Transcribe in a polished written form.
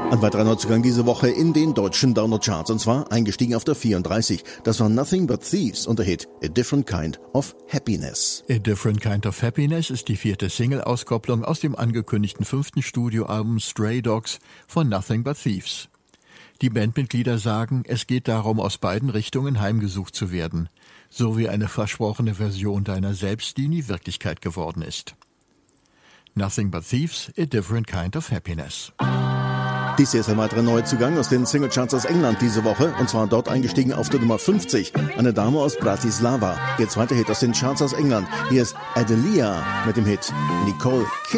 Ein weiterer Neuzugang diese Woche in den deutschen Download-Charts, und zwar eingestiegen auf der 34. Das war Nothing But Thieves und der Hit A Different Kind of Happiness. A Different Kind of Happiness ist die 4. Single-Auskopplung aus dem angekündigten 5. Studioalbum Stray Dogs von Nothing But Thieves. Die Bandmitglieder sagen, es geht darum, aus beiden Richtungen heimgesucht zu werden, so wie eine versprochene Version deiner selbst, die nie Wirklichkeit geworden ist. Nothing But Thieves, A Different Kind of Happiness. Dies hier ist ein weiterer Neuzugang aus den Singlecharts aus England diese Woche, und zwar dort eingestiegen auf der Nummer 50. Eine Dame aus Bratislava. Ihr zweiter Hit aus den Charts aus England. Hier ist Adelia mit dem Hit Nicole Kidman.